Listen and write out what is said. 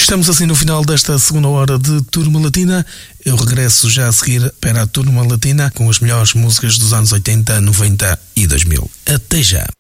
Estamos assim no final desta segunda hora de Turma Latina. Eu regresso já a seguir para a Turma Latina com as melhores músicas dos anos 80, 90 e 2000. Até já!